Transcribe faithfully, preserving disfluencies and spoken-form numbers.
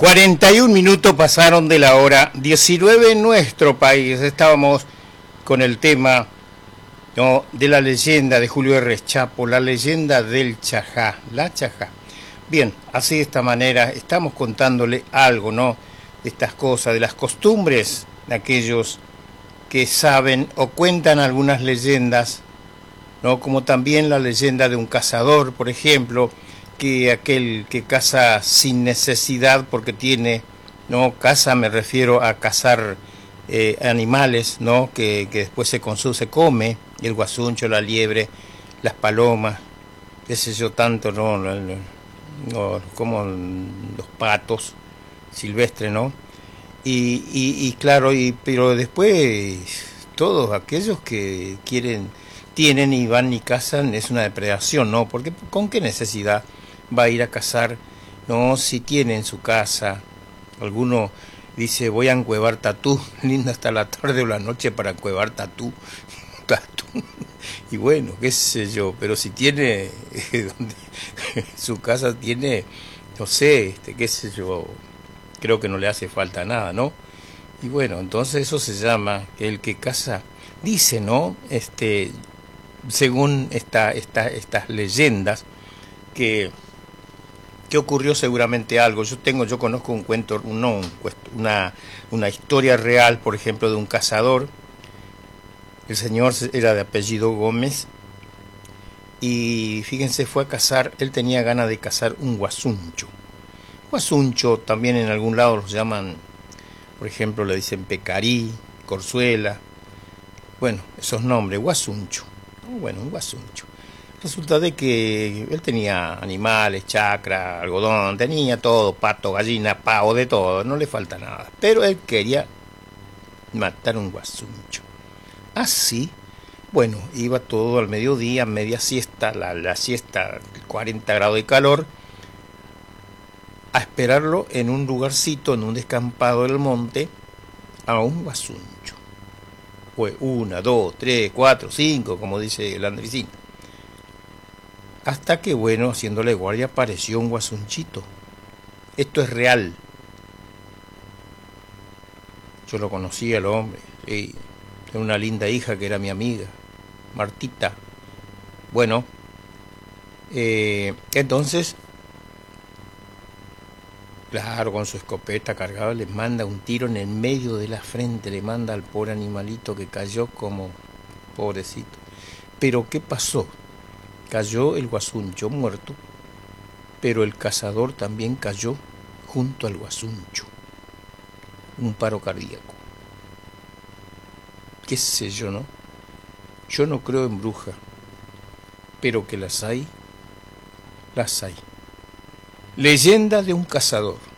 cuarenta y un minutos pasaron de la hora diecinueve en nuestro país. Estábamos con el tema, ¿no?, de la leyenda de Julio R. Chapo, la leyenda del Chajá, la Chajá. Bien, así de esta manera estamos contándole algo, ¿no?, de estas cosas, de las costumbres de aquellos que saben o cuentan algunas leyendas, ¿no?, como también la leyenda de un cazador, por ejemplo, que aquel que caza sin necesidad porque tiene, no caza, me refiero a cazar eh, animales, no que, que después se consume, se come, el guasuncho, la liebre, las palomas, qué sé yo, tanto, no, no, no como los patos silvestres, no y, y, y claro, y pero después todos aquellos que quieren, tienen y van y cazan, es una depredación, no, porque con qué necesidad va a ir a cazar, no, si tiene en su casa. Alguno dice, voy a encuevar tatú, linda hasta la tarde o la noche para encuevar tatú, tatú. Y bueno, qué sé yo, pero si tiene, eh, donde, su casa tiene, no sé, este, qué sé yo, creo que no le hace falta nada, ¿no? Y bueno, entonces eso se llama que el que caza, dice, ¿no? Este, según esta, esta, estas leyendas, que que ocurrió seguramente algo. Yo tengo, yo conozco un cuento, no, una, una historia real, por ejemplo, de un cazador. El señor era de apellido Gómez y fíjense, fue a cazar, él tenía ganas de cazar un guasuncho. Guasuncho también en algún lado los llaman, por ejemplo, le dicen pecarí, corzuela, bueno, esos nombres, guasuncho. Bueno, un guasuncho. Resulta de que él tenía animales, chacra, algodón, tenía todo, pato, gallina, pavo, de todo, no le falta nada. Pero él quería matar un guasuncho. Así, bueno, iba todo al mediodía, media siesta, la, la siesta, cuarenta grados de calor, a esperarlo en un lugarcito, en un descampado del monte, a un guasuncho. Fue una, dos, tres, cuatro, cinco, como dice el Andresín. Hasta que, bueno, haciéndole guardia, apareció un guasunchito. Esto es real. Yo lo conocía el hombre. Sí. Tenía una linda hija que era mi amiga, Martita. Bueno, eh, entonces, claro, con su escopeta cargada, le manda un tiro en el medio de la frente, le manda al pobre animalito que cayó como pobrecito. Pero, ¿qué pasó? Cayó el guasuncho muerto, pero el cazador también cayó junto al guasuncho. Un paro cardíaco. Qué sé yo, ¿no? Yo no creo en brujas, pero que las hay, las hay. Leyenda de un cazador.